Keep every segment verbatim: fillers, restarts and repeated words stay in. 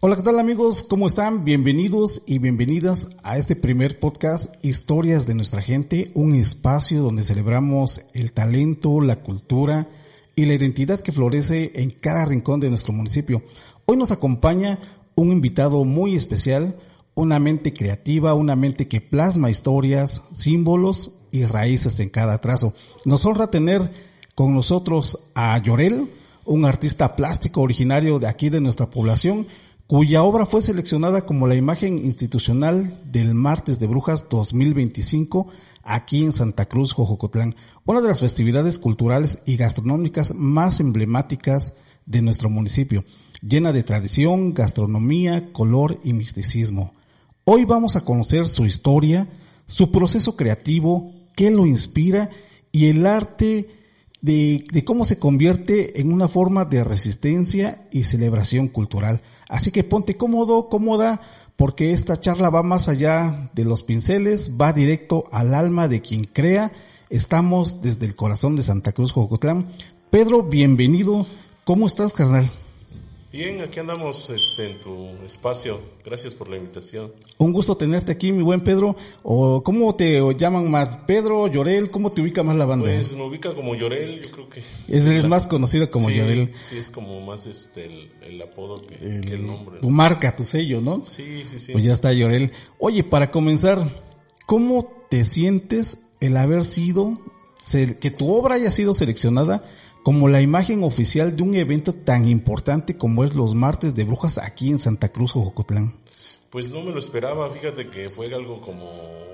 Hola, ¿qué tal amigos? ¿Cómo están? Bienvenidos y bienvenidas a este primer podcast Historias de Nuestra Gente, un espacio donde celebramos el talento, la cultura y la identidad que florece en cada rincón de nuestro municipio. Hoy nos acompaña un invitado muy especial, una mente creativa, una mente que plasma historias, símbolos y raíces en cada trazo. Nos honra tener con nosotros a Yorel, un artista plástico originario de aquí de nuestra población, cuya obra fue seleccionada como la imagen institucional del Martes de Brujas dos mil veinticinco aquí en Santa Cruz, Jojocotlán, una de las festividades culturales y gastronómicas más emblemáticas de nuestro municipio, llena de tradición, gastronomía, color y misticismo. Hoy vamos a conocer su historia, su proceso creativo, qué lo inspira y el arte de, de cómo se convierte en una forma de resistencia y celebración cultural. Así que ponte cómodo, cómoda, porque esta charla va más allá de los pinceles, va directo al alma de quien crea. Estamos desde el corazón de Santa Cruz, Jojocotlán. Pedro, bienvenido. ¿Cómo estás, carnal? Bien, aquí andamos este, en tu espacio. Gracias por la invitación. Un gusto tenerte aquí, mi buen Pedro. O ¿cómo te llaman más? ¿Pedro, Yorel? ¿Cómo te ubica más la banda? Pues me ubica como Yorel, yo creo que... Es el más conocido como sí, Yorel. Sí, es como más este el, el apodo que el, que el nombre, ¿no? Tu marca, tu sello, ¿no? Sí, sí, sí. Pues ya está, Yorel. Oye, para comenzar, ¿cómo te sientes el haber sido, que tu obra haya sido seleccionada como la imagen oficial de un evento tan importante como es los Martes de Brujas aquí en Santa Cruz, Jojocotlán? Pues no me lo esperaba, fíjate que fue algo como...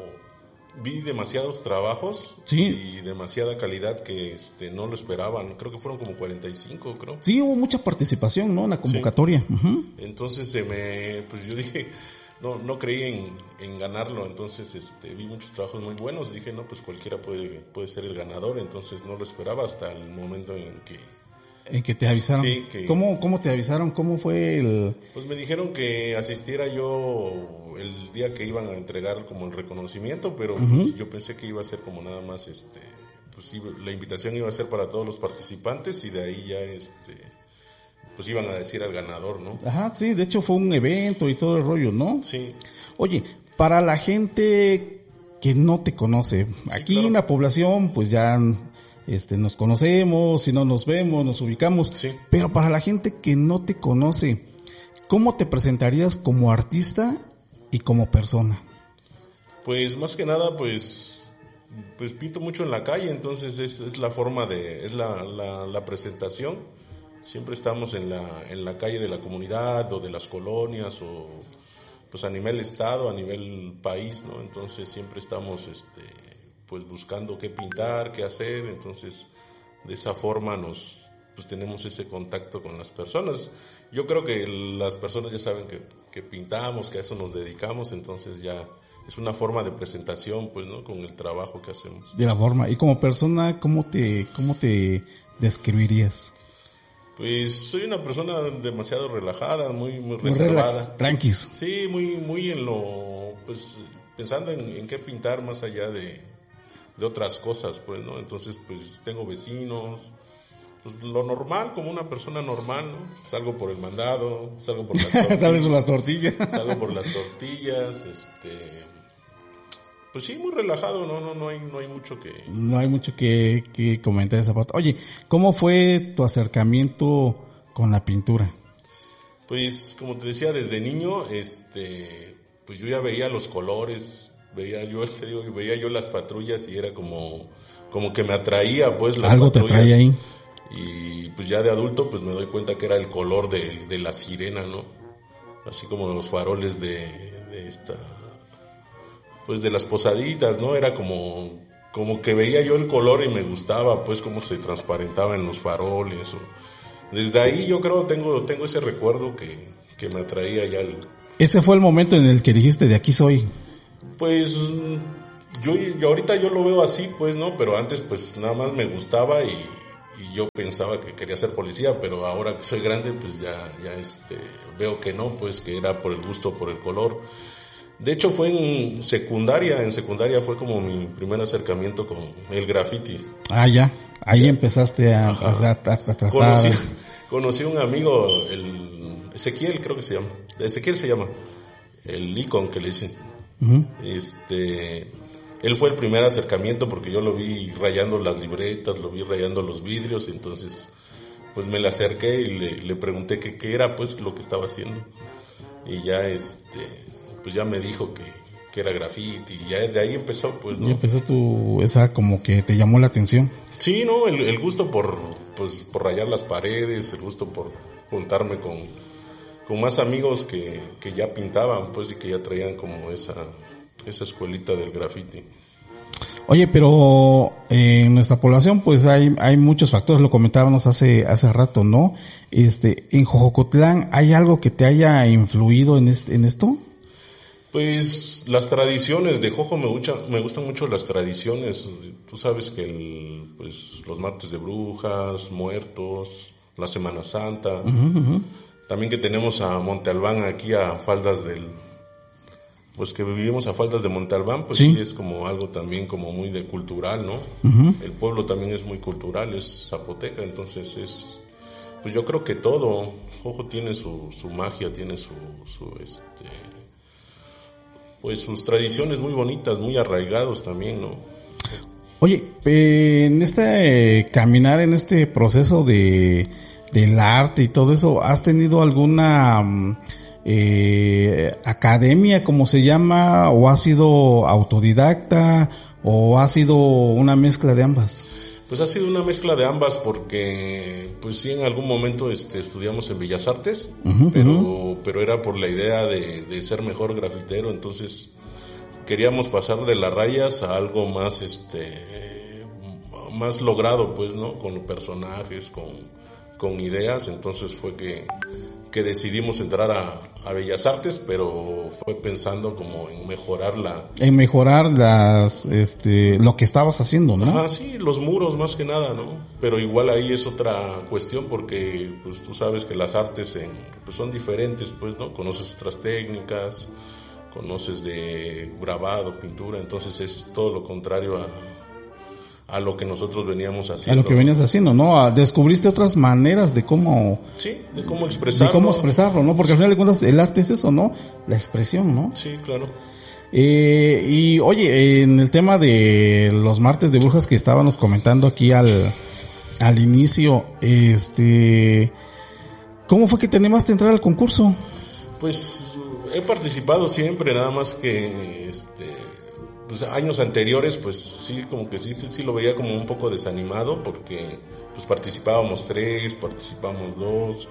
Vi demasiados trabajos, sí, y demasiada calidad que este no lo esperaban. Creo que fueron como cuarenta y cinco, creo. Sí, hubo mucha participación, ¿no? En la convocatoria. Sí. Uh-huh. Entonces se me... Pues yo dije... No, no creí en, en ganarlo, entonces este, vi muchos trabajos muy buenos, dije no, pues cualquiera puede, puede ser el ganador, entonces no lo esperaba hasta el momento en que... En que te avisaron. Sí, que... ¿Cómo, cómo te avisaron? ¿Cómo fue el...? Pues me dijeron que asistiera yo el día que iban a entregar como el reconocimiento, pero uh-huh. pues, yo pensé que iba a ser como nada más, este, pues la invitación iba a ser para todos los participantes y de ahí ya este... pues iban a decir al ganador, ¿no? Ajá, sí, de hecho fue un evento y todo el rollo, ¿no? Sí. Oye, para la gente que no te conoce, sí, aquí claro. En la población pues ya este, nos conocemos, si no nos vemos, nos ubicamos, sí. Pero para la gente que no te conoce, ¿cómo te presentarías como artista y como persona? Pues más que nada, pues... pues pinto mucho en la calle, entonces es, es la forma de... es la, la, la presentación. Siempre estamos en la en la calle de la comunidad o de las colonias o pues a nivel estado, a nivel país, ¿no? Entonces siempre estamos este pues buscando qué pintar, qué hacer, entonces de esa forma nos pues tenemos ese contacto con las personas. Yo creo que las personas ya saben que que pintamos, que a eso nos dedicamos, entonces ya es una forma de presentación, pues, ¿no? Con el trabajo que hacemos. De la forma. Y como persona, ¿cómo te cómo te describirías? Pues soy una persona demasiado relajada, muy muy, muy reservada. Relax, tranquis. Sí, muy muy en lo, pues pensando en, en qué pintar más allá de, de otras cosas, pues, ¿no? Entonces, pues tengo vecinos, pues lo normal, como una persona normal, ¿no? Salgo por el mandado, salgo por las tortillas. Sales por las tortillas. Salgo por las tortillas, este... Pues sí, muy relajado, no, no, no hay, no hay mucho que... No hay mucho que, que comentar esa parte. Oye, ¿cómo fue tu acercamiento con la pintura? Pues, como te decía, desde niño, este, pues yo ya veía los colores, veía yo, te digo, veía yo las patrullas y era como, como que me atraía, pues, las Algo patrullas. Te atrae ahí. Y pues ya de adulto, pues me doy cuenta que era el color de, de la sirena, ¿no? Así como los faroles de, de esta... pues de las posaditas, ¿no? Era como, como que veía yo el color y me gustaba, pues, cómo se transparentaba en los faroles. O... Desde ahí yo creo tengo tengo ese recuerdo que, que me atraía ya. El... Ese fue el momento en el que dijiste, de aquí soy. Pues, yo, yo ahorita yo lo veo así, pues, ¿no? Pero antes, pues, nada más me gustaba y, y yo pensaba que quería ser policía, pero ahora que soy grande, pues, ya, ya, este, veo que no, pues, que era por el gusto, por el color. De hecho fue en secundaria, en secundaria fue como mi primer acercamiento con el graffiti. Ah, ya, ahí ya empezaste a, a, a, a trazar. Conocí, conocí un amigo, el, Ezequiel, creo que se llama. Ezequiel se llama. El Icon que le dicen. Uh-huh. Este, él fue el primer acercamiento porque yo lo vi rayando las libretas, lo vi rayando los vidrios, y entonces pues me le acerqué y le, le pregunté que qué era pues lo que estaba haciendo. Y ya este, pues ya me dijo que, que era graffiti, y ya de ahí empezó pues, ¿no? Y empezó tu, esa como que te llamó la atención. Sí, no, el, el gusto por, pues, por rayar las paredes, el gusto por juntarme con, con más amigos que, que ya pintaban, pues, y que ya traían como esa, esa escuelita del graffiti. Oye, pero eh, en nuestra población, pues, hay, hay muchos factores, lo comentábamos hace, hace rato, ¿no? Este, en Jojocotlán, ¿hay algo que te haya influido en este, en esto? Pues las tradiciones de Jojo, me gustan, me gustan mucho las tradiciones. Tú sabes que el, pues, los martes de brujas, muertos, la Semana Santa, Uh-huh, uh-huh. también que tenemos a Monte Albán aquí a faldas del, pues que vivimos a faldas de Monte Albán, pues sí, sí es como algo también como muy de cultural, ¿no? Uh-huh. El pueblo también es muy cultural, es zapoteca, entonces es, pues yo creo que todo, Jojo tiene su, su magia, tiene su, su este, pues sus tradiciones muy bonitas, muy arraigados también, ¿no? Oye, eh, en este eh, caminar, en este proceso de del arte y todo eso, ¿has tenido alguna eh, academia, como se llama, o has sido autodidacta, o ha sido una mezcla de ambas? Pues ha sido una mezcla de ambas porque, pues sí, en algún momento este, estudiamos en Bellas Artes, uh-huh, pero uh-huh. pero era por la idea de, de ser mejor grafitero, entonces queríamos pasar de las rayas a algo más, este, más logrado, pues, ¿no? Con personajes, con, con ideas, entonces fue que, que decidimos entrar a, a Bellas Artes, pero fue pensando como en mejorar la... En mejorar las, este, lo que estabas haciendo, ¿no? Ajá, sí, los muros más que nada, ¿no? Pero igual ahí es otra cuestión porque, pues, tú sabes que las artes en, pues, son diferentes, pues, ¿no? Conoces otras técnicas, conoces de grabado, pintura, entonces es todo lo contrario a... a lo que nosotros veníamos haciendo. A lo que venías haciendo, ¿no? Descubriste otras maneras de cómo... Sí, de cómo expresarlo. De cómo expresarlo, ¿no? Porque al final de cuentas el arte es eso, ¿no? La expresión, ¿no? Sí, claro. Eh, y oye, en el tema de los martes de brujas que estábamos comentando aquí al, al inicio, este... ¿cómo fue que te animaste a entrar al concurso? Pues he participado siempre, nada más que... este pues años anteriores, pues sí, como que sí, sí, sí lo veía como un poco desanimado porque pues participábamos tres, participamos dos,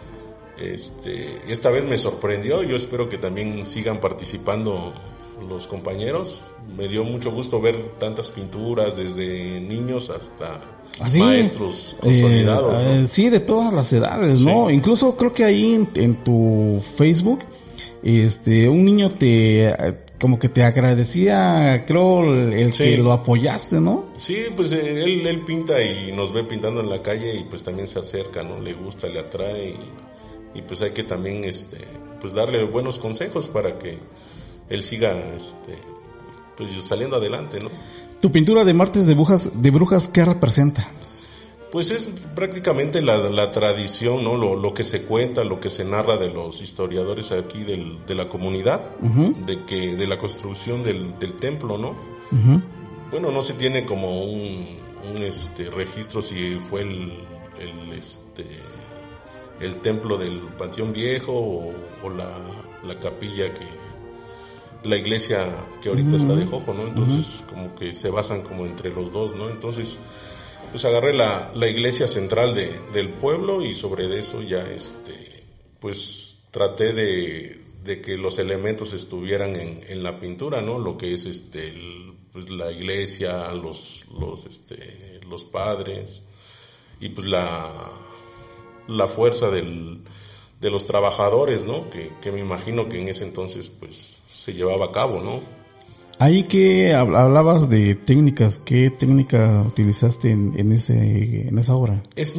este, y esta vez me sorprendió. Yo espero que también sigan participando los compañeros. Me dio mucho gusto ver tantas pinturas, desde niños hasta ¿sí? maestros consolidados. Eh, ¿no? Sí, de todas las edades, ¿no? Sí. Incluso creo que ahí en, en tu Facebook, este, un niño te... como que te agradecía, creo, el sí. que lo apoyaste, ¿no? Sí, pues él, él pinta y nos ve pintando en la calle y pues también se acerca, ¿no? Le gusta, le atrae y, y pues hay que también, este, pues darle buenos consejos para que él siga, este, pues saliendo adelante, ¿no? Tu pintura de martes de brujas, de brujas, ¿qué representa? Pues es prácticamente la, la tradición, ¿no? Lo, lo que se cuenta, lo que se narra de los historiadores aquí del, de la comunidad, uh-huh. de que de la construcción del, del templo, ¿no? Uh-huh. Bueno, no se tiene como un, un este registro si fue el, el este el templo del Panteón Viejo o, o la, la capilla que la iglesia que ahorita uh-huh. está de Jojo, ¿no? Entonces uh-huh. como que se basan como entre los dos, ¿no? Entonces pues agarré la, la iglesia central de, del pueblo y sobre eso ya este pues traté de, de que los elementos estuvieran en, en la pintura, ¿no? Lo que es este el, pues la iglesia, los los este los padres y pues la la fuerza del de los trabajadores, ¿no? Que, que me imagino que en ese entonces pues se llevaba a cabo, ¿no? Ahí que hablabas de técnicas, ¿qué técnica utilizaste en, en ese en esa obra? Es